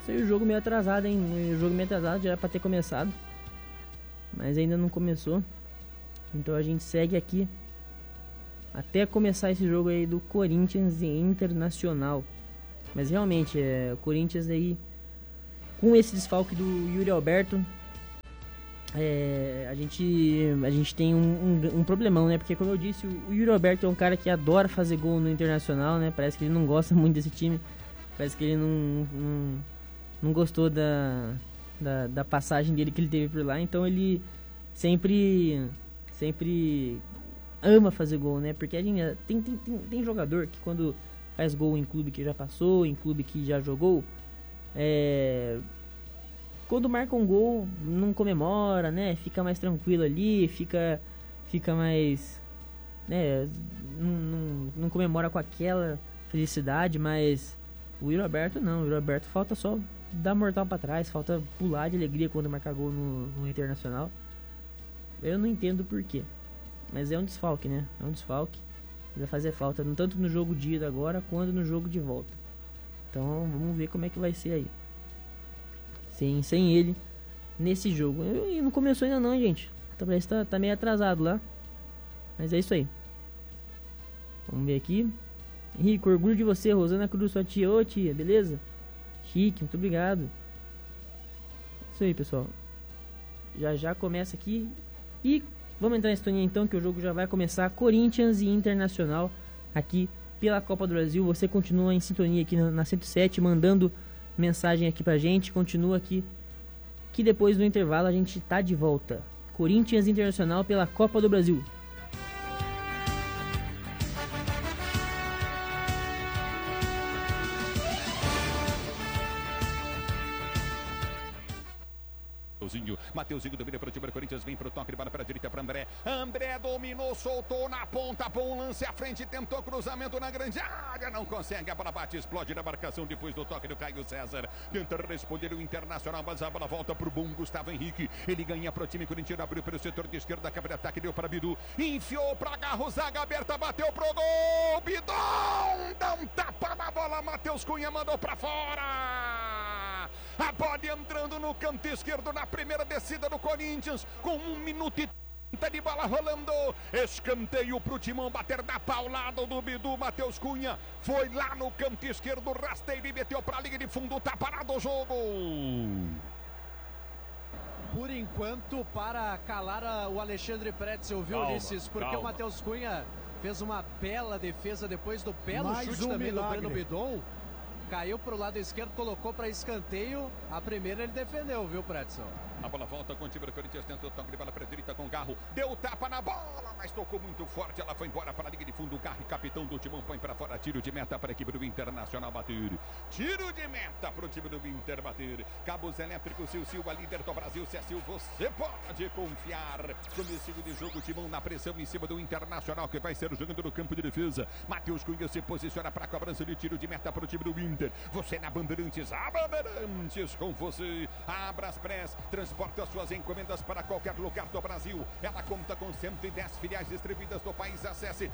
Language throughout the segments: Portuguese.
Isso aí, o jogo meio atrasado, hein? O jogo meio atrasado, já era pra ter começado. Mas ainda não começou. Então a gente segue aqui até começar esse jogo aí do Corinthians e Internacional. Mas realmente, o Corinthians aí, com esse desfalque do Yuri Alberto, a gente tem um problemão, né? Porque, como eu disse, o Yuri Alberto é um cara que adora fazer gol no Internacional, né? Parece que ele não gosta muito desse time. Parece que ele não gostou da passagem dele que ele teve por lá. Então ele sempre ama fazer gol, né? Porque a gente tem jogador que quando faz gol em clube que já passou, em clube que já jogou, quando marca um gol não comemora, né? Fica mais tranquilo ali, fica mais, né? Não comemora com aquela felicidade, mas o Yuri Alberto não. O Yuri Alberto falta só dar mortal pra trás, falta pular de alegria quando marca gol no Internacional. Eu não entendo por quê, mas é um desfalque, né? É um desfalque. Vai fazer falta tanto no jogo de ida agora quanto no jogo de volta. Então vamos ver como é que vai ser aí sem ele nesse jogo. E não começou ainda não, gente. Parece que tá meio atrasado lá. Mas é isso aí. Vamos ver aqui. Henrique, orgulho de você. Rosana Cruz, sua tia. Ô tia, beleza? Chique, muito obrigado. Isso aí, pessoal. Já começa aqui. E vamos entrar na sintonia então, que o jogo já vai começar. Corinthians e Internacional aqui pela Copa do Brasil. Você continua em sintonia aqui na 107, mandando mensagem aqui pra gente. Continua aqui, que depois do intervalo a gente tá de volta. Corinthians e Internacional pela Copa do Brasil. Mateuzinho domina para o time do Corinthians, vem para o toque de bola para a direita para André. André dominou, soltou na ponta, bom lance à frente, tentou cruzamento na grande área, não consegue, a bola bate, explode na marcação depois do toque do Caio César. Tenta responder o Internacional, mas a bola volta para o bom Gustavo Henrique. Ele ganha para o time corintiano, abriu pelo setor de esquerda, cabe de ataque, deu para Bidu, enfiou para Garro, zaga aberta, bateu pro gol. Bidon dá um tapa na bola, Matheus Cunha mandou para fora. A bola entrando no canto esquerdo na primeira descida do Corinthians, com 1 minuto e 30 de bola rolando. Escanteio pro Timão bater da paulada do Bidu. Matheus Cunha foi lá no canto esquerdo, rasteiro e meteu pra linha de fundo. Tá parado o jogo. Por enquanto, para calar o Alexandre Pretzel, viu, Ulisses? Porque o Matheus Cunha fez uma bela defesa depois do belo chute também do Breno Bidon. Caiu para o lado esquerdo, colocou para escanteio. A primeira ele defendeu, viu, Pretzel? A bola volta com o time do Corinthians, tentou toque de bola para a direita com o Garro. Deu tapa na bola, mas tocou muito forte. Ela foi embora para a linha de fundo. O Garro, capitão do Timão, põe para fora. Tiro de meta para a equipe do Internacional bater. Tiro de meta para o time do Inter bater. Cabos elétricos, Silva, líder do Brasil. Cecil, você pode confiar. Começo de jogo, o Timão na pressão em cima do Internacional, que vai ser jogando no campo de defesa. Matheus Cunha se posiciona para a cobrança de tiro de meta para o time do Inter. Você na Bandeirantes, a Bandeirantes com você. Abras Press, transporta suas encomendas para qualquer lugar do Brasil. Ela conta com 110 filiais distribuídas no país. Acesse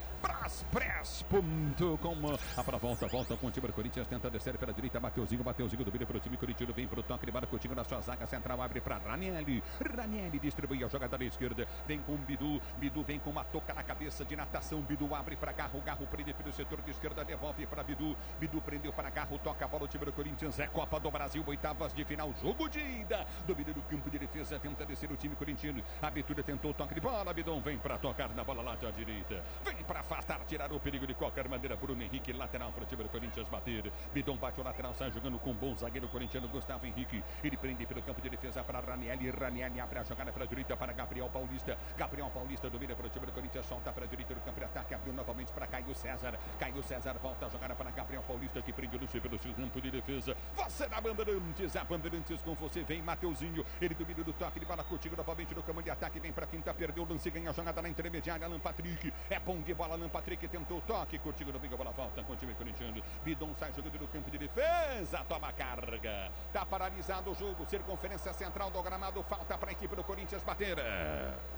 braspress.com. A para volta com o time do Corinthians, tenta descer pela direita. Mateuzinho domina para o time corintiano, vem para o toque de bola, Coutinho na sua zaga central, abre para Ranieri distribui a jogada da esquerda, vem com Bidu vem com uma toca na cabeça de natação. Bidu abre para Garro prende pelo setor de esquerda, devolve para Bidu prendeu para Garro, toca a bola o time do Corinthians. É Copa do Brasil, oitavas de final, jogo de ida. Domina do campo de defesa, tenta descer o time corintiano. A abertura tentou o toque de bola, Bidon vem para tocar na bola lá da direita, vem para afastar, tirar o perigo de qualquer maneira. Bruno Henrique, lateral para o time do Corinthians bater. Bidon bate o lateral, sai jogando com um bom zagueiro corintiano, Gustavo Henrique. Ele prende pelo campo de defesa para Ranieri abre a jogada para a direita para Gabriel Paulista domina para o time do Corinthians, solta para a direita do campo de ataque, abriu novamente para Caio César volta a jogada para Gabriel Paulista, que prende o Lúcio pelo seu campo de defesa. Você na Bandeirantes, a Bandeirantes com você, vem Mateuzinho, ele domina do toque de bola, Coutinho novamente no comando de ataque, vem para quinta, perdeu o lance, ganha a jogada na intermediária, Alan Patrick, é bom de bola, Alan Patrick tentou o toque, Coutinho no meio, a bola volta com o time corintiano. Bidon sai jogando no campo de defesa, toma carga, tá paralisado o jogo, circunferência central do gramado, falta para a equipe do Corinthians bater.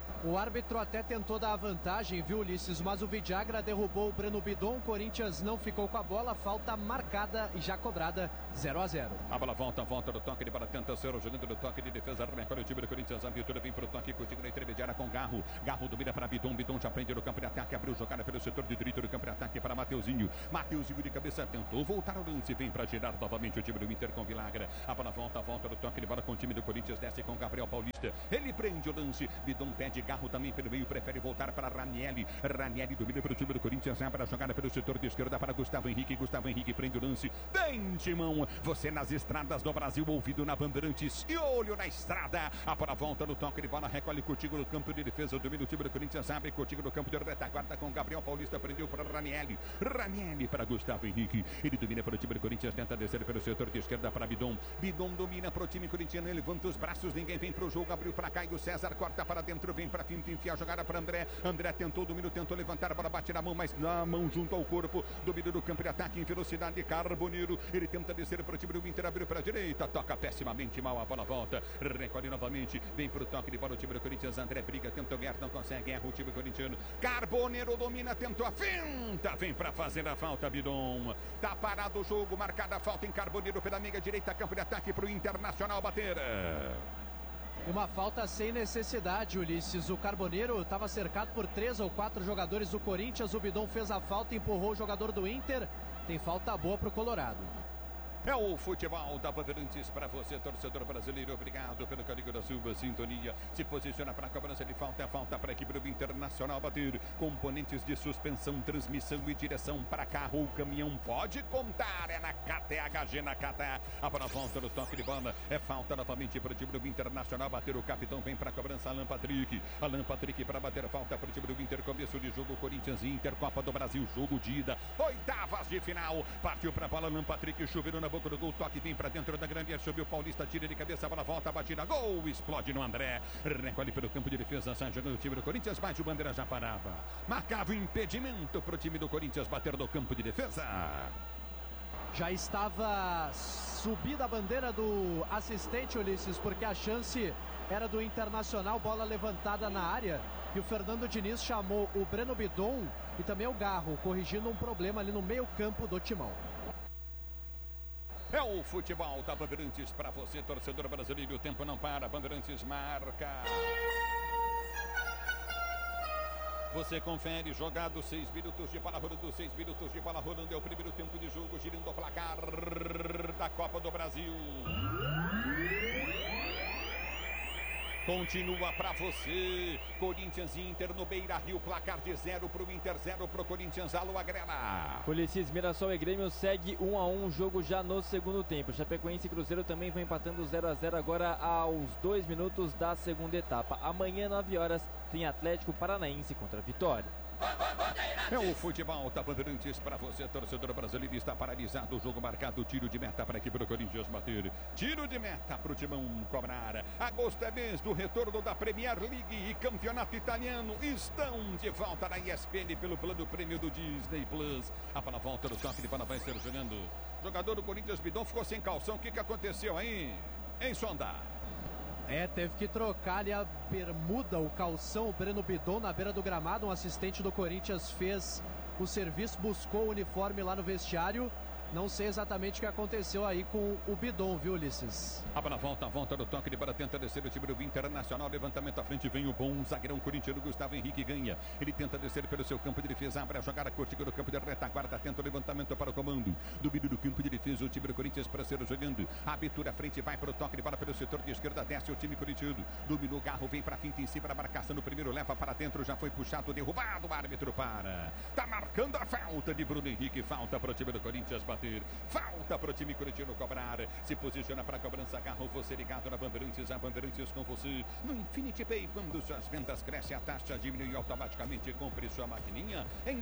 O árbitro até tentou dar a vantagem, viu, Ulisses? Mas o Vidagra derrubou o Breno Bidon. O Corinthians não ficou com a bola. Falta marcada e já cobrada, 0-0. A bola volta do toque de bola, tenta ser o jogando do toque de defesa. Recolhe o time do Corinthians. A abertura vem para o toque, contigo na intermediária com Garro. Garro domina para Bidon. Bidon já prende no campo de ataque. Abriu jogada pelo setor de direito do campo de ataque para Mateuzinho. Mateuzinho de cabeça tentou voltar ao lance. Vem para girar novamente o time do Inter com Vilagra. A bola volta do toque de bola com o time do Corinthians. Desce com Gabriel Paulista. Ele prende o lance. Bidon pede Garro também pelo meio. Prefere voltar para Ranieri. Ranieri domina para o time do Corinthians. Abre a jogada pelo setor de esquerda para Gustavo Henrique. Gustavo Henrique prende o lance. Vem, Timão. Você nas estradas do Brasil, ouvido na Bandeirantes e olho na estrada. A bola volta no toque de bola. Recolhe Coutinho no campo de defesa. Domina o time do Corinthians. Abre Coutinho no campo de retaguarda com Gabriel Paulista. Prendeu para Ranieri. Ranieri para Gustavo Henrique. Ele domina para o time do Corinthians. Tenta descer pelo setor de esquerda para Bidon. Bidon domina para o time corintiano. Ele levanta os braços. Ninguém vem para o jogo. Abriu para Caio César. Corta para dentro. Vem para finta. Enfia a jogada para André. André tentou o domínio. Tentou levantar. A bola bate na mão. Mas na mão junto ao corpo. Domínio do campo de ataque em velocidade. Carboneiro. Ele tenta descer para o time do Inter. Abriu para a direita. Toca pessimamente mal. A bola volta. Recolhe novamente. Vem para o toque de bola o time do Corinthians. André briga. Tentou ganhar. Não consegue. Erra o time corintiano. Carboneiro domina. Tentou a finta. Vem para fazer a falta. Bidon. Tá parado o jogo. Marcada a falta em Carboneiro pela meia direita. Campo de ataque para o Internacional bater. Uma falta sem necessidade, Ulisses. O Carboneiro estava cercado por 3 ou 4 jogadores do Corinthians. O Bidon fez a falta, empurrou o jogador do Inter. Tem falta boa para o Colorado. É o futebol da Bandeirantes para você, torcedor brasileiro. Obrigado pelo carinho da sua sintonia. Se posiciona para a cobrança de falta. É falta para a equipe do Internacional bater. Componentes de suspensão, transmissão e direção para carro ou caminhão. Pode contar. É na KTHG, na KTA. A bola volta no toque de bola. É falta novamente para o time do Internacional bater. O capitão vem para a cobrança. Alan Patrick. Alan Patrick para bater a falta para o time do Inter. Começo de jogo. Corinthians e Inter. Copa do Brasil. Jogo de ida. Oitavas de final. Partiu para a bola. Alan Patrick. Chuveiro na boca do gol, toque vem para dentro da grande área, subiu Paulista, tira de cabeça, a bola volta, batida, gol, explode no André, recolhe pelo campo de defesa, sai jogando o time do Corinthians, bate o bandeira, já parava, marcava o impedimento para o time do Corinthians bater no campo de defesa. Já estava subida a bandeira do assistente, Ulisses, porque a chance era do Internacional, bola levantada na área, e o Fernando Diniz chamou o Breno Bidon e também o Garro, corrigindo um problema ali no meio campo do Timão. É o futebol da Bandeirantes para você, torcedor brasileiro. O tempo não para, Bandeirantes marca. Você confere, jogado 6 minutos de bola rolando, 6 minutos de bola rolando. É o primeiro tempo de jogo, girando o placar da Copa do Brasil. Continua para você, Corinthians e Inter no Beira-Rio, placar de 0 para o Inter, 0 para o Corinthians. Alô, Agrela. Ulisses, Mirassol e Grêmio segue 1-1, jogo já no segundo tempo. Chapecoense e Cruzeiro também vão empatando 0-0 agora aos 2 minutos da segunda etapa. Amanhã, 9 horas, tem Atlético Paranaense contra Vitória. É o futebol da Bandeirantes para você, torcedor brasileiro. Está paralisado o jogo marcado. Tiro de meta para a equipe do Corinthians bater. Tiro de meta para o Timão cobrar. Agosto é mês do retorno da Premier League e Campeonato Italiano. Estão de volta na ESPN pelo plano prêmio do Disney Plus. A bola volta do toque de bola vai ser jogando. Jogador do Corinthians, Bidon, ficou sem calção. O que aconteceu aí? Em Sonda. Teve que trocar ali a bermuda, o calção, o Breno Bidon na beira do gramado. Um assistente do Corinthians fez o serviço, buscou o uniforme lá no vestiário. Não sei exatamente o que aconteceu aí com o Bidon, viu, Ulisses? A bola volta do toque de bola, tenta descer o time do Internacional, levantamento à frente, vem o bom zagueirão corintiano, Gustavo Henrique ganha, ele tenta descer pelo seu campo de defesa, abre a jogada, curtindo no campo de retaguarda, tenta o levantamento para o comando, domínio do campo de defesa, o time do Corinthians para ser jogando, a abertura à frente, vai para o toque de bola pelo setor de esquerda, desce o time corintiano, dominou o Garro, vem para a finta em cima da marcação, no primeiro leva para dentro, já foi puxado, derrubado, o árbitro para, tá marcando a falta de Bruno Henrique, falta para o time do Corinthians bater. Falta para o time corintiano cobrar. Se posiciona para a cobrança. Garro, você ligado na Bandeirantes. A Bandeirantes com você no Infinity Pay. Quando suas vendas crescem, a taxa diminui automaticamente. Compre sua maquininha em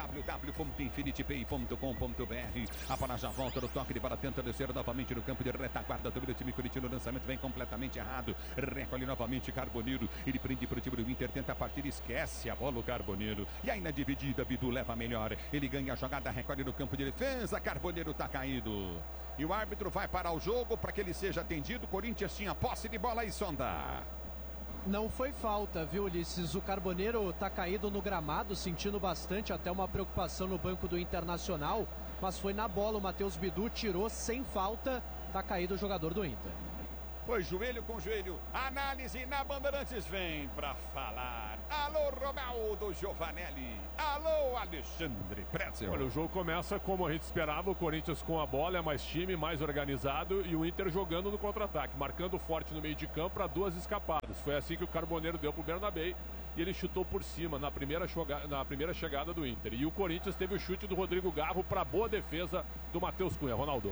www.infinitypay.com.br. A bola já volta no toque de bola. Tenta descer novamente no campo de retaguarda do time corintiano. O lançamento vem completamente errado. Recolhe novamente Carboneiro. Ele prende para o time do Inter. Tenta partir. Esquece a bola o Carboneiro. E aí na dividida, Bidu leva melhor. Ele ganha a jogada. Recolhe no campo de defesa. Carboneiro está caído. E o árbitro vai parar o jogo para que ele seja atendido. Corinthians tinha posse de bola e Sonda. Não foi falta, viu, Ulisses? O Carboneiro tá caído no gramado, sentindo bastante, até uma preocupação no banco do Internacional, mas foi na bola, o Matheus Bidu tirou sem falta, tá caído o jogador do Inter. Foi joelho com joelho, análise na Bandeirantes vem pra falar. Alô, Ronaldo Giovanelli. Alô, Alexandre Pretzel. Olha, o jogo começa como a gente esperava, o Corinthians com a bola, é mais time, mais organizado e o Inter jogando no contra-ataque, marcando forte no meio de campo para 2 escapadas. Foi assim que o Carboneiro deu pro Bernabé e ele chutou por cima na primeira chegada do Inter. E o Corinthians teve o chute do Rodrigo Garro para boa defesa do Matheus Cunha. Ronaldo.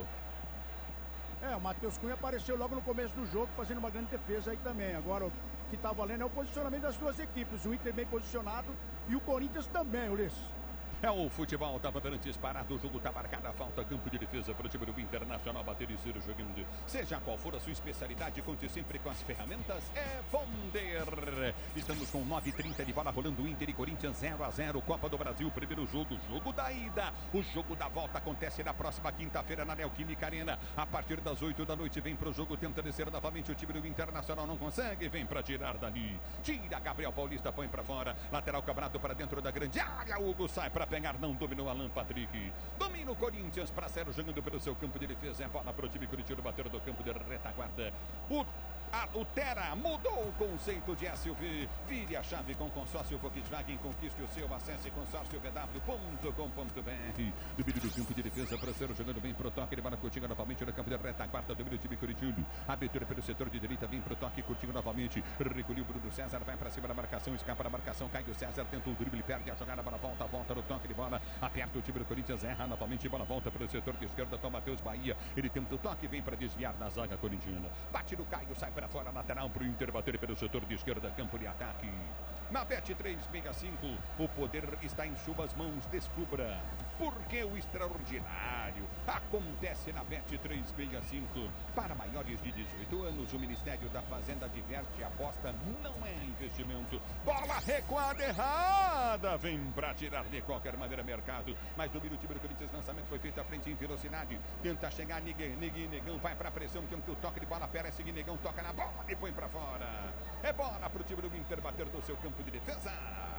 O Matheus Cunha apareceu logo no começo do jogo, fazendo uma grande defesa aí também. Agora, o que está valendo é o posicionamento das duas equipes. O Inter bem posicionado e o Corinthians também, Ulisses. É o futebol da Bandeirantes parado, o jogo tá marcado, a falta, campo de defesa para o time do Internacional bater e ser jogando. Seja qual for a sua especialidade, conte sempre com as ferramentas, é Bonder. Estamos com 9h30 de bola rolando, Inter e Corinthians 0-0, Copa do Brasil, primeiro jogo da ida. O jogo da volta acontece na próxima quinta-feira na Neoquímica Arena. A partir das 8 da noite vem pro jogo, tenta descer novamente, o time do Internacional não consegue, vem para tirar dali. Tira, Gabriel Paulista, põe para fora, lateral cobrado para dentro da grande área, Hugo sai para pegar, não dominou Alan Patrick. Domina o Corinthians para ser jogando pelo seu campo de defesa. É bola para o time Curitiba bater do campo de retaguarda. O Tera mudou o conceito de SUV. Vire a chave com consórcio Volkswagen. Conquiste o seu. Acesse consórciovw.com.br. Domínio do campo de defesa para ser jogando bem pro toque. Ele vai na Coutinho novamente no campo de retaguarda. Domínio do time Curitiba. Abertura pelo setor de direita. Vem pro toque. Coutinho novamente. Recolheu o Bruno César. Vai para cima da marcação. Escapa da marcação. Cai o César. Tenta o drible. Perde a jogada. Bola volta no toque de bola. Aperta o time do Corinthians. Erra novamente. Bola volta pelo setor de esquerda com Matheus Bahia. Ele tenta o toque. Vem para desviar na zaga corintiana. Bate no Caio. Sai para fora, lateral para o Inter bater pelo setor de esquerda, campo de ataque. Na Bet365, o poder está em suas mãos, descubra. Porque o extraordinário acontece na Bet365. Para maiores de 18 anos, o Ministério da Fazenda adverte: aposta não é investimento. Bola recuada errada, vem para tirar de qualquer maneira mercado. Mas domina o time do Corinthians, lançamento foi feito à frente em velocidade. Tenta chegar, Negão vai para a pressão, tenta o toque de bola, Pérez, Negão toca na bola e põe para fora. É bola para o time do Inter bater do seu campo de defesa.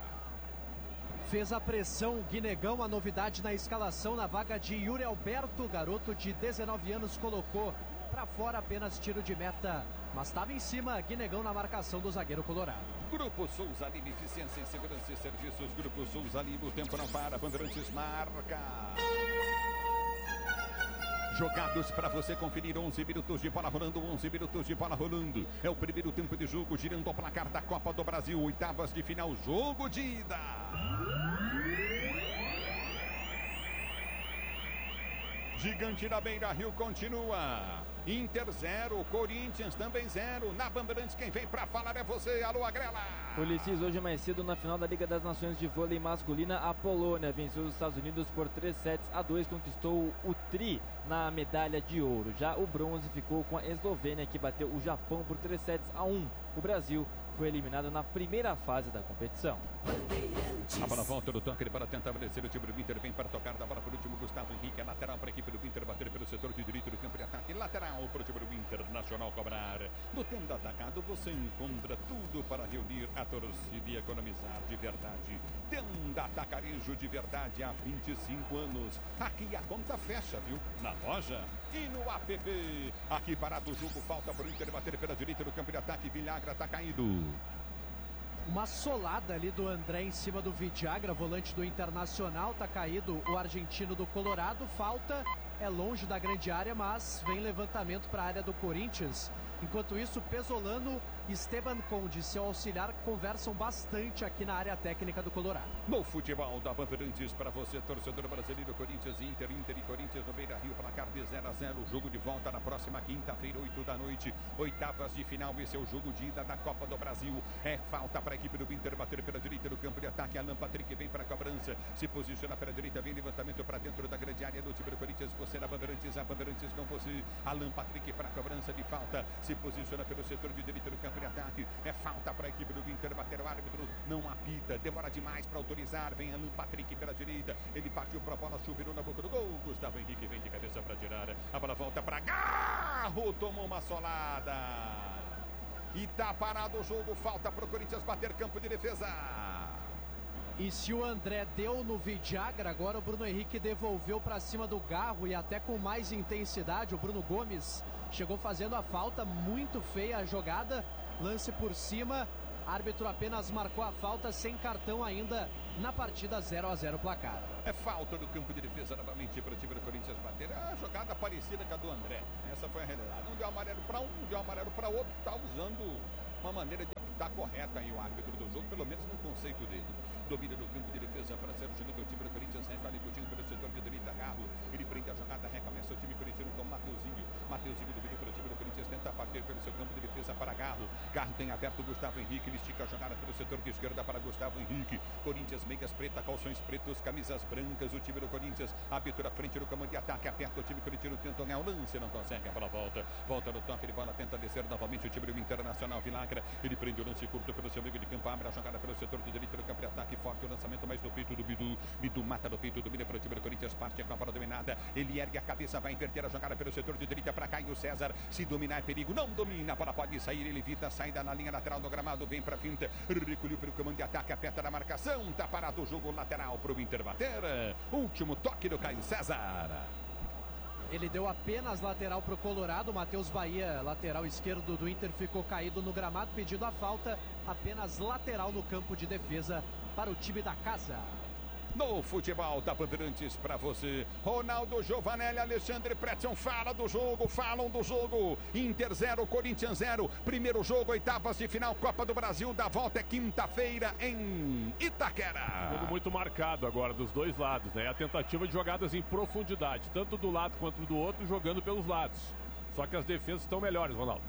Fez a pressão, Guinegão, a novidade na escalação na vaga de Yuri Alberto, garoto de 19 anos, colocou para fora, apenas tiro de meta, mas estava em cima, Guinegão na marcação do zagueiro colorado. Grupo Souza Lima, eficiência em segurança e serviços, Grupo Souza Lima, o tempo não para, Bandeirantes marca. Jogados para você conferir, 11 minutos de bola rolando, 11 minutos de bola rolando. É o primeiro tempo de jogo, girando o placar da Copa do Brasil, oitavas de final, jogo de ida. Gigante da Beira Rio continua. Inter 0, Corinthians também 0. Na Bandeirantes, quem vem pra falar é você. Alô, Agrela. Ulisses, hoje mais cedo na final da Liga das Nações de Vôlei Masculina, a Polônia venceu os Estados Unidos por 3-2, conquistou o tri na medalha de ouro. Já o bronze ficou com a Eslovênia, que bateu o Japão por 3-1. O Brasil foi eliminado na primeira fase da competição. A bola volta do toque para tentar vencer o time do Inter. Vem para tocar da bola para o último Gustavo Henrique. É lateral para a equipe do Inter bater pelo setor de direito do campo de ataque. Lateral para o time do Internacional cobrar. No tempo atacado você encontra tudo para reunir a torcida e economizar de verdade. Tenda Atacarejo de verdade há 25 anos. Aqui a conta fecha, viu? Na loja e no app. Aqui parado o jogo, falta para o Inter bater pela direita do campo de ataque. Villagra está caído. Uma solada ali do André em cima do Villagra, volante do Internacional, tá caído o argentino do Colorado, falta, é longe da grande área, mas vem levantamento para a área do Corinthians. Enquanto isso, Pesolano e Esteban Conde, seu auxiliar, conversam bastante aqui na área técnica do Colorado. No futebol da Bandeirantes, para você, torcedor brasileiro, Corinthians, Inter e Corinthians no Beira Rio, placar de 0-0. Jogo de volta na próxima quinta-feira, 8 da noite. Oitavas de final, esse é o jogo de ida da Copa do Brasil. É falta para a equipe do Inter bater pela direita do campo de ataque. Alan Patrick vem para a cobrança, se posiciona pela direita, vem levantamento para dentro da grande área do time do Corinthians. Você na Bandeirantes, a Bandeirantes com você. Alan Patrick para a cobrança de falta, se posiciona pelo setor de direita do campo de ataque. É falta para a equipe do Inter bater, o árbitro não apita, demora demais para autorizar. Vem Alan Patrick pela direita, ele partiu para a bola, chuveirou na boca do gol. Gustavo Henrique vem de cabeça para tirar, a bola volta para Garro, tomou uma solada. E tá parado o jogo, falta pro Corinthians bater campo de defesa. E se o André deu no Vidagra, agora o Bruno Henrique devolveu para cima do Garro e até com mais intensidade. O Bruno Gomes chegou fazendo a falta, muito feia a jogada, lance por cima. Árbitro apenas marcou a falta, sem cartão ainda na partida. 0-0 placar. É falta do campo de defesa novamente para o time do Corinthians bater. É a jogada parecida com a do André. Essa foi a realidade. Um deu amarelo para um, deu amarelo para outro. Está usando uma maneira de apitar correta aí o árbitro do jogo, pelo menos no conceito dele. Domina no campo de defesa para ser o time do Corinthians. Recolhe Coutinho pelo setor de direita. Garro. Ele prende a jogada, recomeça o time corintiano com Mateuzinho. Mateuzinho domina para o time do Corinthians. Tenta partir pelo seu campo de defesa para Garro. Garro tem aberto o Gustavo Henrique. Ele estica a jogada pelo setor de esquerda para Gustavo Henrique. Corinthians, meias preta, calções pretos, camisas brancas. O time do Corinthians abertura frente no comando de ataque. Aperta o time corintiano, tenta ganhar o lance, não consegue. A bola volta. Volta no toque de bola, tenta descer novamente o time do Internacional. Vinagre. Ele prende o lance curto pelo seu meio de campo. Abre a jogada pelo setor de direita do campo de ataque. Forte o lançamento mais no peito do Bidu. Bidu mata no peito, domina para o time do Corinthians. Parte com a bola dominada. Ele ergue a cabeça, vai inverter a jogada pelo setor de direita para Caio César. Se dominar é perigo, não domina. A bola pode sair, ele evita a saída na linha lateral do gramado. Vem para a finta. Recolheu pelo comando de ataque. Aperta na marcação. Tá parado o jogo lateral para o Inter bater. Último toque do Caio César. Ele deu apenas lateral para o Colorado. Matheus Bahia, lateral esquerdo do Inter, ficou caído no gramado, pedindo a falta. Apenas lateral no campo de defesa para o time da casa. No futebol da Bandeirantes para você, Ronaldo Giovanelli, Alexandre Pretzel falam do jogo. Inter 0, Corinthians 0. Primeiro jogo, oitavas de final, Copa do Brasil. Da volta é quinta-feira em Itaquera. Jogo muito marcado agora dos dois lados, né? A tentativa de jogadas em profundidade, tanto do lado quanto do outro, jogando pelos lados. Só que as defesas estão melhores, Ronaldo.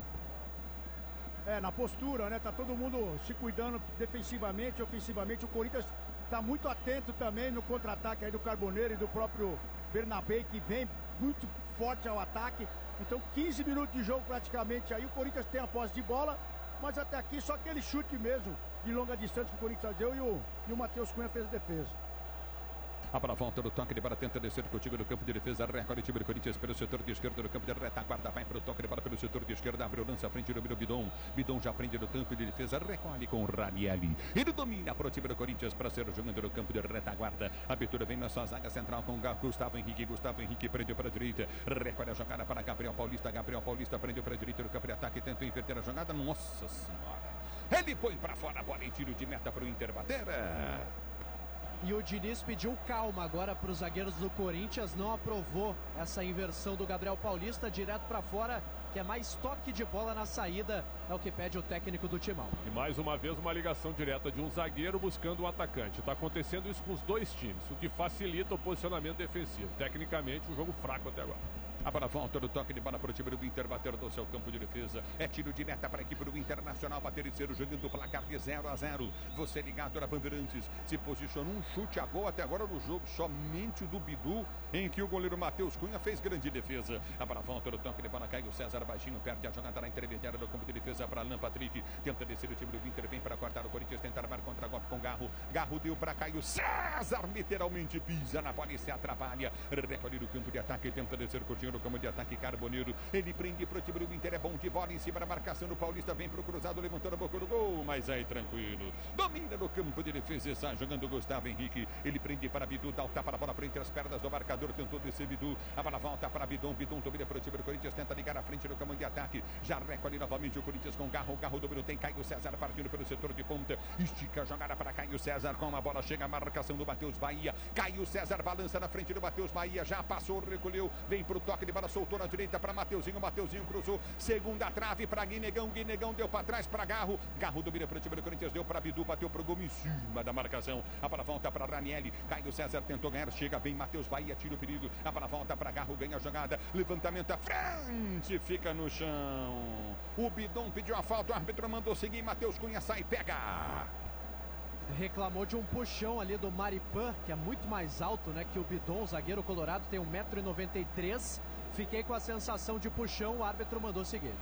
Na postura, né? Tá todo mundo se cuidando defensivamente, ofensivamente. O Corinthians está muito atento também no contra-ataque aí do Carboneiro e do próprio Bernabé, que vem muito forte ao ataque. Então 15 minutos de jogo praticamente aí. O Corinthians tem a posse de bola, mas até aqui só aquele chute mesmo de longa distância que o Corinthians deu e o Matheus Cunha fez a defesa. A bola volta no toque de bola, tenta descer contigo no campo de defesa. Recolhe o time do Corinthians pelo setor de esquerda, no campo de retaguarda. Vai para o toque de bola pelo setor de esquerda. Abre o lance à frente do Bidon. Bidon já prende no campo de defesa. Recolhe com o Ranieri. Ele domina para o time do Corinthians para ser jogando no campo de retaguarda. A abertura vem na sua zaga central com Gustavo Henrique. Gustavo Henrique prendeu para a direita. Recolhe a jogada para Gabriel Paulista. Gabriel Paulista prendeu para a direita no campo de ataque. Tentou inverter a jogada. Nossa Senhora. Ele põe para fora a bola em tiro de meta para o Inter bater. E o Diniz pediu calma agora para os zagueiros do Corinthians, não aprovou essa inversão do Gabriel Paulista, direto para fora, que é mais toque de bola na saída, é o que pede o técnico do Timão. E mais uma vez uma ligação direta de um zagueiro buscando o atacante. Está acontecendo isso com os dois times, o que facilita o posicionamento defensivo. Tecnicamente, um jogo fraco até agora. A bola volta do toque de bola para o time do Inter bater do seu campo de defesa. É tiro de meta para a equipe do Internacional bater e ser jogando o placar de 0-0. Você ligado na Bandeirantes, se posicionou um chute a gol até agora no jogo, somente o do Bidu, em que o goleiro Matheus Cunha fez grande defesa. A bola volta do toque de bola, Caio César baixinho, perde a jogada na intermediária do campo de defesa para Alan Patrick. Tenta descer o time do Inter, vem para cortar o Corinthians, tenta armar contra-golpe com Garro. Garro deu para Caio César, literalmente pisa na bola e se atrapalha. Recolhe no campo de ataque, tenta descer Coutinho no campo de ataque, Carboneiro. Ele prende pro time do Inter, é bom de bola em cima da marcação do Paulista, vem pro cruzado, levantou na boca do gol, mas aí tranquilo. Domina no campo de defesa, está jogando Gustavo Henrique. Ele prende para Bidu, dá o tapa na bola para entre as pernas do marcador, tentou descer Bidu. A bola volta para Bidon, Bidon domina pro time do Corinthians, tenta ligar à frente do campo de ataque. Já recolhe novamente o Corinthians com Garro. Garro domina, tem Caio César partindo pelo setor de ponta. Estica a jogada para Caio César com a bola, chega a marcação do Matheus Bahia. Caio César balança na frente do Matheus Bahia, já passou, recolheu, vem pro toque de bola, soltou na direita para Mateuzinho. Mateuzinho cruzou, segunda trave para Guinegão. Guinegão deu para trás para Garro. Garro domina para o time do Corinthians, deu para Bidu, bateu pro gol em cima da marcação. A bola volta para Ranieri. Caio César tentou ganhar, chega bem. Matheus Bahia tira o perigo. A bola volta para Garro, ganha a jogada. Levantamento à frente, fica no chão. O Bidon pediu a falta, o árbitro mandou seguir. Matheus Cunha sai e pega. Reclamou de um puxão ali do Maripan, que é muito mais alto, né, que o Bidon. O zagueiro colorado tem 1,93 m. Fiquei com a sensação de puxão, o árbitro mandou seguir.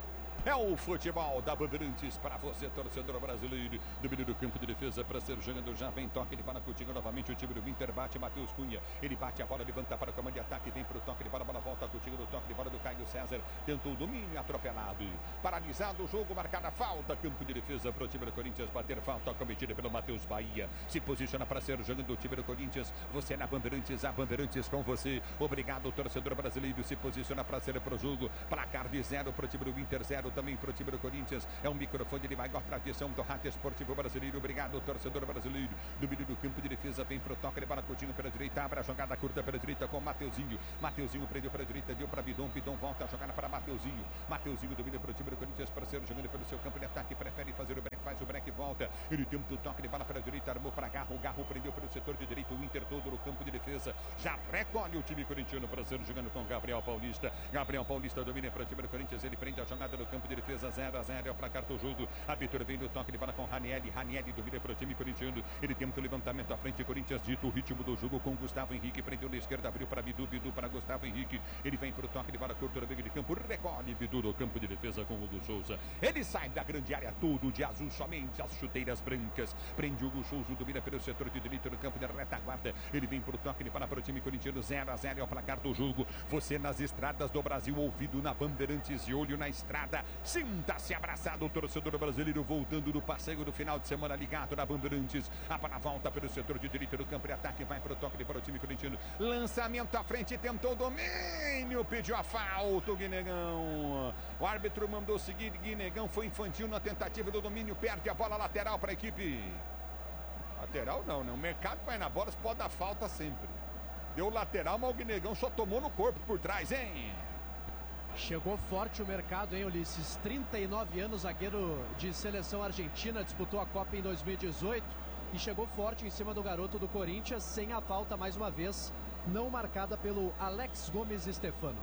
É o futebol da Bandeirantes para você, torcedor brasileiro. Domínio do campo de defesa para ser jogando. Já vem toque de bola contigo novamente. O time do Inter bate, Matheus Cunha. Ele bate a bola, levanta para o comando de ataque. Vem para o toque de bola, bola volta contigo no toque de bola do Caio César, tentou o domínio, atropelado. Paralisado o jogo, marcada falta. Campo de defesa para o time do Corinthians bater falta cometida pelo Matheus Bahia. Se posiciona para ser jogando o time do Corinthians. Você na Bandeirantes, a Bandeirantes com você. Obrigado, torcedor brasileiro. Se posiciona para ser pro jogo. Placar de 0 para o time do Inter, 0 também para o time do Corinthians. É um microfone de maior tradição do rádio esportivo brasileiro. Obrigado, torcedor brasileiro. Domínio do campo de defesa, vem pro toque de bola, Coutinho pela direita, abre a jogada curta pela direita com Mateuzinho. Mateuzinho prendeu pela direita, deu para Bidon. Bidon volta a jogada para Mateuzinho. Mateuzinho domina para o time do Corinthians, parceiro, jogando pelo seu campo de ataque, prefere fazer o break, faz o break e volta. Ele tenta o toque de bola para a direita, armou para Garro. O Garro prendeu pelo setor de direito, o Inter todo no campo de defesa. Já recolhe o time corintiano, parceiro, jogando com Gabriel Paulista. Gabriel Paulista domina para o time do Corinthians, ele prende a jogada no campo de defesa, 0-0, é o placar do jogo. A vitória vem do toque de bola com Ranieri. Ranieri domina para o time corintiano. Ele tenta o levantamento à frente, Corinthians dito o ritmo do jogo com Gustavo Henrique, prendeu na esquerda, abriu para Bidu, Bidu para Gustavo Henrique. Ele vem para o toque de bola curto no meio de campo, recolhe Bidu no campo de defesa com Hugo Souza. Ele sai da grande área, todo de azul, somente as chuteiras brancas. Prende Hugo Souza, domina pelo setor de direito no campo de retaguarda. Ele vem para o toque de bola para o time corintiano, 0-0 é o placar do jogo. Você nas estradas do Brasil, ouvido na Bandeirantes e olho na estrada. Sinta-se abraçado, o torcedor brasileiro voltando do passeio do final de semana ligado na Bandeirantes. A bola volta pelo setor de direito do campo de ataque, vai para o toque de bola o time corintiano. Lançamento à frente, tentou o domínio, pediu a falta o Guinegão. O árbitro mandou seguir, Guinegão foi infantil na tentativa do domínio, perde a bola lateral para a equipe. Lateral não, né? O mercado vai na bola, pode dar falta sempre. Deu lateral, mas o Guinegão só tomou no corpo por trás, hein? Chegou forte o mercado, hein, Ulisses? 39 anos, zagueiro de seleção argentina, disputou a Copa em 2018 e chegou forte em cima do garoto do Corinthians, sem a falta mais uma vez, não marcada pelo Alex Gomes Stefano.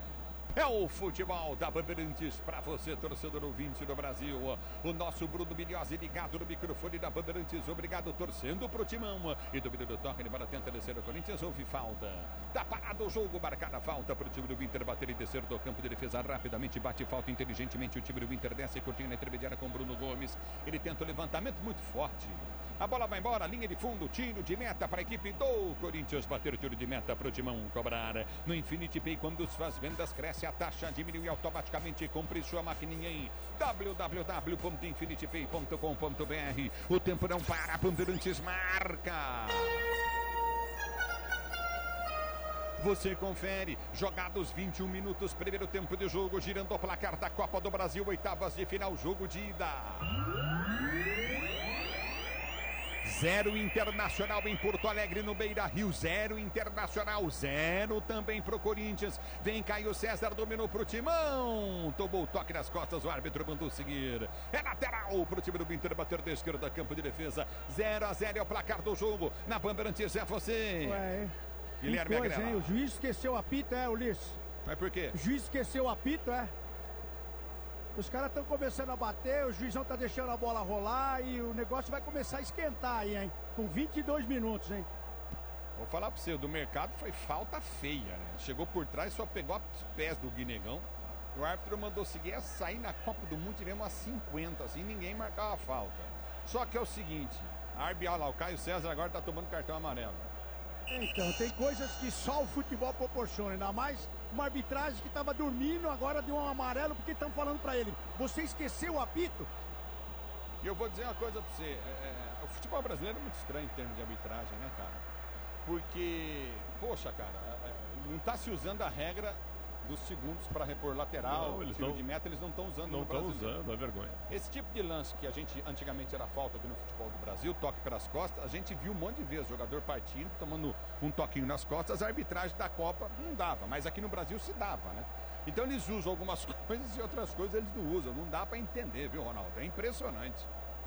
É o futebol da Bandeirantes para você, torcedor ouvinte do Brasil. O nosso Bruno Milhozzi ligado no microfone da Bandeirantes. Obrigado, torcendo pro Timão. E domínio do toque, ele para tenta descer o Corinthians. Houve falta. Tá parado o jogo, marcada a falta para o time do Inter bater e descer do campo de defesa rapidamente. Bate falta inteligentemente. O time do Inter desce curtindo na intermediária com Bruno Gomes. Ele tenta o levantamento muito forte. A bola vai embora, linha de fundo, tiro de meta para a equipe do Corinthians. Bater o tiro de meta para o Timão cobrar. No Infinity Pay, quando suas vendas crescem, a taxa diminui automaticamente. Compre sua maquininha em www.infinitypay.com.br. O tempo não para, Bandeirantes marca. Você confere, jogados 21 minutos, primeiro tempo de jogo, girando o placar da Copa do Brasil, oitavas de final, jogo de ida. 0 Internacional em Porto Alegre, no Beira-Rio. 0 Internacional, 0 também pro Corinthians. Vem Caio César, dominou pro Timão. Tomou o toque nas costas, o árbitro mandou seguir. É lateral pro time do Inter, bater da esquerda, campo de defesa. 0-0 é o placar do jogo. Na Bandeirantes é você. Ué, Guilherme coisa, hein? O juiz esqueceu o apito, Ulisses? Mas por quê? O juiz esqueceu o apito, Os caras estão começando a bater, o juizão tá deixando a bola rolar e o negócio vai começar a esquentar aí, hein? Com 22 minutos, hein? Vou falar pra você, o do mercado foi falta feia, né? Chegou por trás, só pegou os pés do Guinegão. O árbitro mandou seguir a sair na Copa do Mundo, tivemos umas 50, assim, ninguém marcava falta. Só que é o seguinte, olha lá, o Caio César agora tá tomando cartão amarelo. Então, tem coisas que só o futebol proporciona, ainda mais uma arbitragem que estava dormindo, agora deu um amarelo porque estão falando para ele. Você esqueceu o apito? E eu vou dizer uma coisa para você, o futebol brasileiro é muito estranho em termos de arbitragem, né, cara? Porque, poxa, cara, não está se usando a regra dos segundos para repor lateral, tiro de meta, eles não estão usando. Não estão usando, é vergonha. Esse tipo de lance que a gente antigamente era falta aqui no futebol do Brasil, toque pelas costas, a gente viu um monte de vezes, jogador partindo, tomando um toquinho nas costas, a arbitragem da Copa não dava, mas aqui no Brasil se dava, né? Então eles usam algumas coisas e outras coisas eles não usam, não dá para entender, viu, Ronaldo? É impressionante.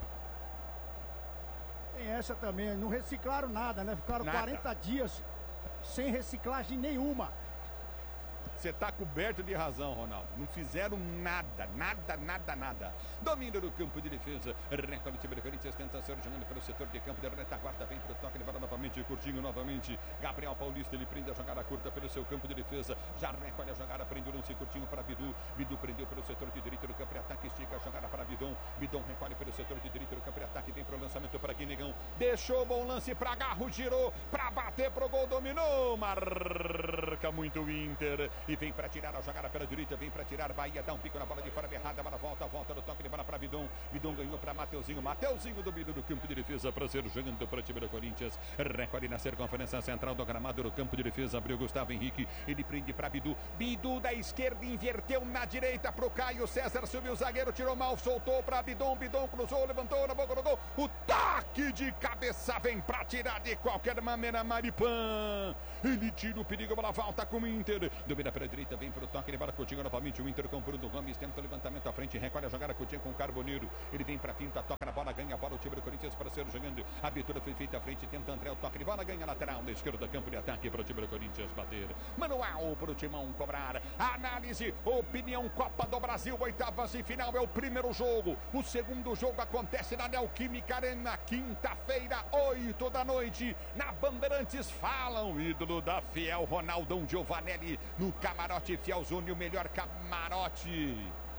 Tem essa também, não reciclaram nada, né? Ficaram 40 dias sem reciclagem nenhuma. Você está coberto de razão, Ronaldo. Não fizeram nada. Domínio do campo de defesa. Recolhe o time do Corinthians, tenta ser jogando pelo setor de campo de retaguarda. Vem para o toque de bola novamente, curtinho novamente. Gabriel Paulista, ele prende a jogada curta pelo seu campo de defesa. Já recolhe a jogada, prende o lance curtinho para Bidu. Bidu prendeu pelo setor de direito do campo de ataque, estica a jogada para Bidon. Bidon recolhe pelo setor de direito do campo de ataque, vem para o lançamento para Guinegão. Deixou bom lance para Garro, girou para bater pro gol, dominou. Marca muito o Inter. E e vem para tirar a jogada pela direita, vem para tirar Bahia, dá um pico na bola de fora errada, bola volta no toque de bola para Bidon, Bidon ganhou para Mateuzinho domina do campo de defesa para ser jogando para o time do Corinthians, recorde na circunferência central do gramado do campo de defesa, abriu Gustavo Henrique, ele prende para Bidu da esquerda, inverteu na direita para o Caio César, subiu o zagueiro, tirou mal, soltou para Bidon cruzou, levantou na boca do gol, o toque de cabeça vem para tirar de qualquer maneira Maripan, ele tira o perigo, a bola volta com o Inter, domina pela direita, vem para o toque de bola, Coutinho novamente, o Inter com Bruno Gomes, tenta o levantamento à frente, recolhe a jogada, Coutinho com o Carboneiro, ele vem para a finta, toca na bola, ganha a bola, o time do Corinthians para ser jogando, a abertura foi feita à frente, tenta André, o toque de bola, ganha a lateral na esquerda, campo de ataque para o time do Corinthians bater, manual para o Timão cobrar, análise, opinião, Copa do Brasil, oitavas e final, é o primeiro jogo, o segundo jogo acontece na Neoquímica Arena, quinta-feira, 8 da noite, na Bandeirantes, falam, ídolo da Fiel, Ronaldão Giovanelli, no camarote Fielzone, o melhor camarote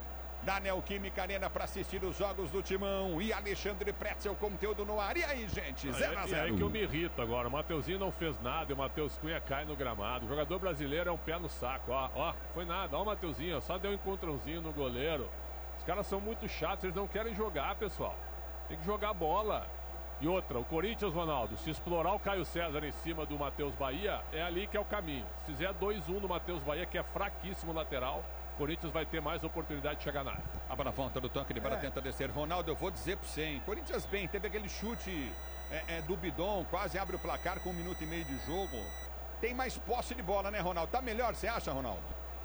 da Neoquímica Arena para assistir os jogos do Timão, e Alexandre Pretzel, conteúdo no ar. E aí, gente, 0-0. É aí que eu me irrito agora, o Mateuzinho não fez nada e o Matheus Cunha cai no gramado. O jogador brasileiro é um pé no saco, ó, foi nada, ó o Mateuzinho, só deu um encontrãozinho no goleiro. Os caras são muito chatos, eles não querem jogar, pessoal. Tem que jogar bola. E outra, o Corinthians, Ronaldo, se explorar o Caio César em cima do Matheus Bahia, é ali que é o caminho. Se fizer 2-1 no Matheus Bahia, que é fraquíssimo lateral, o Corinthians vai ter mais oportunidade de chegar na área. A bola volta do toque de bola, tenta descer. Ronaldo, eu vou dizer para você, hein? Corinthians bem, teve aquele chute do Bidon, quase abre o placar com 1 minuto e meio de jogo. Tem mais posse de bola, né, Ronaldo? Tá melhor, você acha, Ronaldo?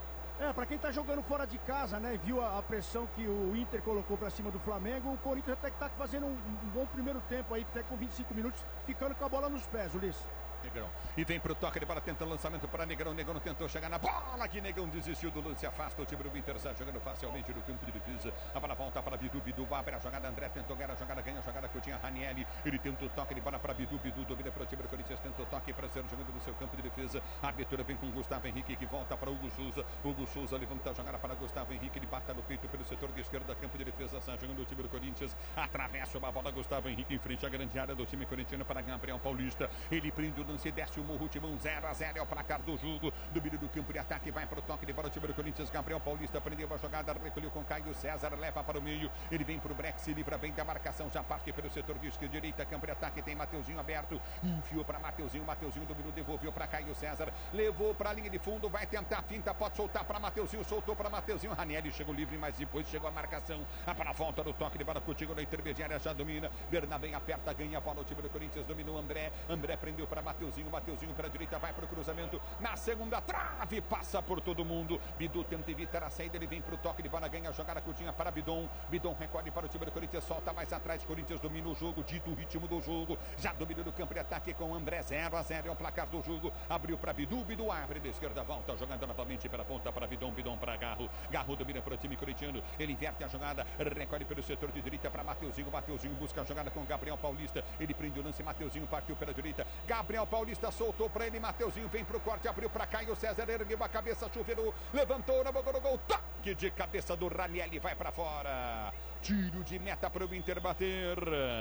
Pra quem tá jogando fora de casa, né, viu a pressão que o Inter colocou pra cima do Flamengo, o Corinthians até que tá fazendo um bom primeiro tempo aí, até com 25 minutos, ficando com a bola nos pés, Ulisses. Negrão, e vem pro toque de bola, tentando lançamento para Negrão, Negrão tentou chegar na bola, que Negão desistiu do lance, afasta o time do Inter, está jogando facilmente no campo de defesa, a bola volta para Bidu, abre a jogada, André tentou ganhar a jogada, ganha a jogada, Coutinho, Ranieri, ele tenta o toque de bola para Bidu, domina para o time do Corinthians, tenta o toque para ser jogando no seu campo de defesa, a abertura vem com Gustavo Henrique, que volta para Hugo Souza levanta a jogada para Gustavo Henrique, ele bata no peito pelo setor de esquerda, campo de defesa, está jogando o time do Corinthians, atravessa uma bola, Gustavo Henrique em frente à grande área do time corintiano para Gabriel Paulista, ele prende o lance, desce o morro, Timão 0-0 é o placar do jogo, domínio do campo de ataque, vai para o toque de bola, o time do Corinthians, Gabriel Paulista prendeu a jogada, recolheu com Caio César, leva para o meio, ele vem para o break, se livra bem da marcação, já parte pelo setor de esquerda, direita, campo de ataque, tem Mateuzinho aberto, enfiou para Mateuzinho dominou, devolveu para Caio César, levou para a linha de fundo, vai tentar a finta, pode soltar para Mateuzinho, soltou para Mateuzinho, Ranieri chegou livre, mas depois chegou a marcação, para a volta do toque de bola, Coutinho na intermediária, já domina, Bernabé aperta, ganha a bola, o time do Corinthians dominou André prendeu para Mateuzinho para a direita, vai para o cruzamento, na segunda trave, passa por todo mundo, Bidu tenta evitar a saída, ele vem para o toque de bola, ganha a jogada, Coutinho para Bidon recolhe para o time do Corinthians, solta mais atrás, Corinthians domina o jogo, dito o ritmo do jogo, já domina no campo de ataque com André, 0-0 é o placar do jogo, abriu para Bidu abre da esquerda, volta, jogando novamente pela ponta para Bidon para Garro domina para o time corintiano, ele inverte a jogada, recolhe pelo setor de direita para Mateuzinho busca a jogada com Gabriel Paulista, ele prende o lance, Mateuzinho partiu pela direita, Gabriel Paulista soltou para ele, Mateuzinho vem pro corte, abriu para Caio César, ergueu a cabeça, chuveirou, levantou na boca do gol, toque de cabeça do Ranieri, vai para fora, tiro de meta para o Inter bater.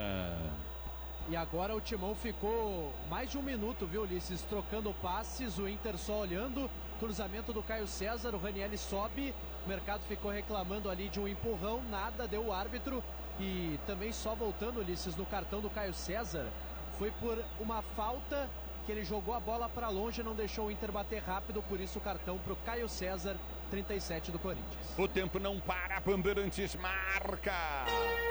E agora o Timão ficou mais de 1 minuto, viu, Ulisses, trocando passes, o Inter só olhando, cruzamento do Caio César, o Ranieri sobe, o mercado ficou reclamando ali de um empurrão, nada, deu o árbitro, e também só voltando, Ulisses, no cartão do Caio César, foi por uma falta que ele jogou a bola para longe, não deixou o Inter bater rápido, por isso o cartão para o Caio César, 37 do Corinthians. O tempo não para, Bandeirantes marca.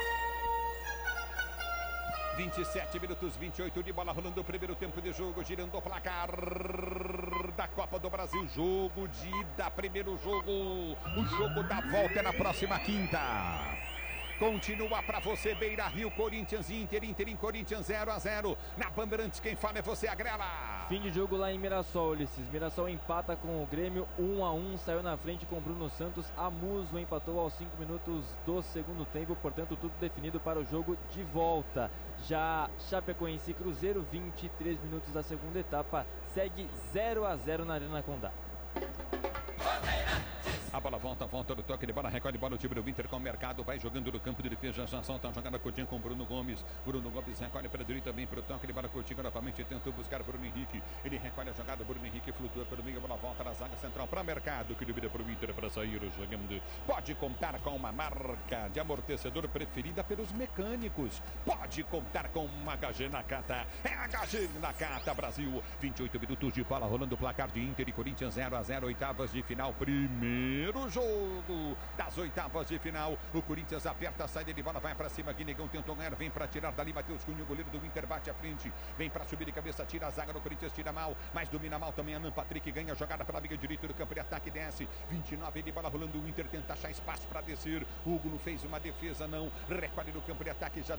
27 minutos, 28 de bola rolando o primeiro tempo de jogo, girando o placar da Copa do Brasil, jogo de ida, primeiro jogo, o jogo da volta é na próxima quinta. Continua para você, Beira Rio, Corinthians Inter em Corinthians 0-0. Na Bandeirantes, quem fala é você, Agrela. Fim de jogo lá em Mirassol, Ulisses. Mirassol empata com o Grêmio 1-1, saiu na frente com Bruno Santos. Amuso empatou aos 5 minutos do segundo tempo, portanto tudo definido para o jogo de volta. Já Chapecoense e Cruzeiro, 23 minutos da segunda etapa, segue 0-0 na Arena Condá. A bola bola volta do toque de bola, recolhe bola o time do Inter com o Mercado, vai jogando no campo de defesa, já solta a jogada Coutinho com Bruno Gomes recolhe para a direita, vem para o toque de bola, Coutinho novamente tentou buscar Bruno Henrique, ele recolhe a jogada, Bruno Henrique flutua pelo meio, a bola volta na zaga central para Mercado, que libera para o Inter para sair jogando. Pode contar com uma marca de amortecedor preferida pelos mecânicos, pode contar com uma HG Nakata, é HG Nakata Brasil. 28 minutos de bola rolando, o placar de Inter e Corinthians 0-0, oitavas de final, primeiro jogo das oitavas de final. O Corinthians aperta a saída de bola, vai para cima, Guinegão tentou ganhar, vem para tirar dali, Matheus Cunha, o goleiro do Inter bate à frente, vem para subir de cabeça, tira a zaga do Corinthians, tira mal, mas domina mal também Alan Patrick, ganha a jogada pela amiga direita do campo de ataque, desce, 29 de bola rolando, o Inter tenta achar espaço para descer, Hugo não fez uma defesa não, recolhe no campo de ataque, já